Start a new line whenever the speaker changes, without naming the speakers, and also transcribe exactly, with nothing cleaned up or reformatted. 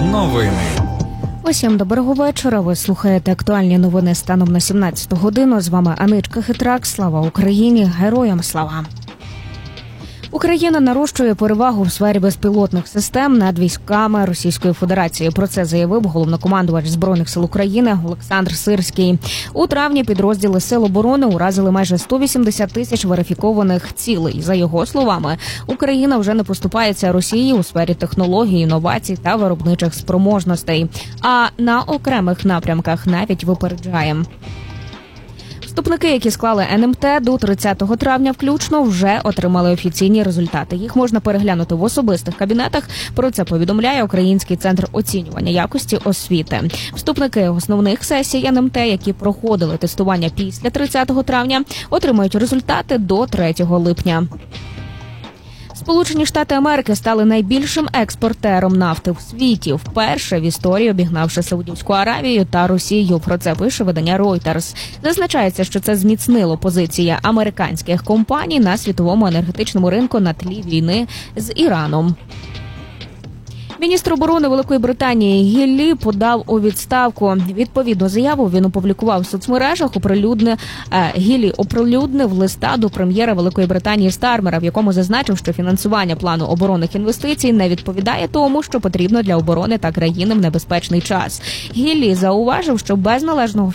Новини.
Усім доброго вечора. Ви слухаєте актуальні новини станом на сімнадцяту годину. З вами Аничка Хитрак. Слава Україні! Героям слава! Україна нарощує перевагу в сфері безпілотних систем над військами Російської Федерації. Про це заявив головнокомандувач Збройних сил України Олександр Сирський. У травні підрозділи Сил оборони уразили майже сто вісімдесят тисяч верифікованих цілей. За його словами, Україна вже не поступається Росії у сфері технологій, інновацій та виробничих спроможностей, а на окремих напрямках навіть випереджає. Вступники, які склали ен ем те до тридцятого травня включно, вже отримали офіційні результати. Їх можна переглянути в особистих кабінетах. Про це повідомляє Український центр оцінювання якості освіти. Вступники основних сесій ен ем те, які проходили тестування після тридцятого травня, отримають результати до третього липня. Сполучені Штати Америки стали найбільшим експортером нафти в світі, вперше в історії обігнавши Саудівську Аравію та Росію. Про це пише видання Reuters. Зазначається, що це зміцнило позиції американських компаній на світовому енергетичному ринку на тлі війни з Іраном. Міністр оборони Великої Британії Гіллі подав у відставку. Відповідну заяву він опублікував в соцмережах. Оприлюднив Гіллі оприлюднив листа до прем'єра Великої Британії Стармера, в якому зазначив, що фінансування плану оборонних інвестицій не відповідає тому, що потрібно для оборони та країни в небезпечний час. Гіллі зауважив, що без належного